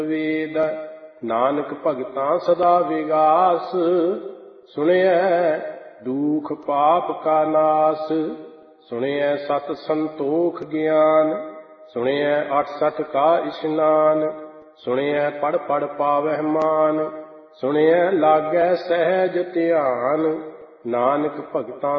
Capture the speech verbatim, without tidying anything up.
ਵੇਦ। ਨਾਨਕ ਭਗਤਾਂ ਸਦਾ ਵਿਗਾਸ, ਸੁਣਿਐ ਦੁਖ ਪਾਪ ਕਾ ਨਾਸ। ਸੁਣਿਐ ਸਤ ਸੰਤੋਖ ਗਿਆਨ, ਸੁਣਿਐ ਅਠ ਸਠ ਕਾ ਇਸ਼ਨਾਨ। ਸੁਣਿਐ ਪੜ ਪੜ ਪਾਵਹਿ ਮਾਨ, ਸੁਣਿਐ ਲਾਗੈ ਸਹਿਜ ਧਿਆਨ। ਨਾਨਕ ਭਗਤਾਂ